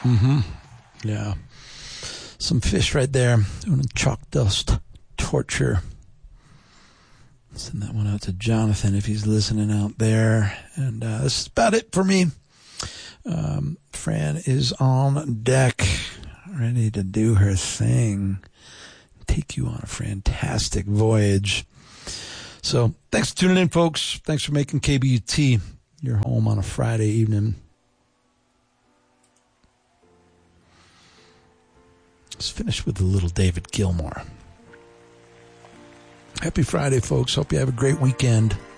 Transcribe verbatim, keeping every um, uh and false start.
Mm-hmm. Yeah. Some fish right there doing chalk dust torture. Send that one out to Jonathan if he's listening out there. And uh, this is about it for me. Um, Fran is on deck, ready to do her thing. Take you on a fantastic voyage. So thanks for tuning in, folks. Thanks for making K B U T your home on a Friday evening. Let's finish with a little David Gilmour. Happy Friday, folks. Hope you have a great weekend.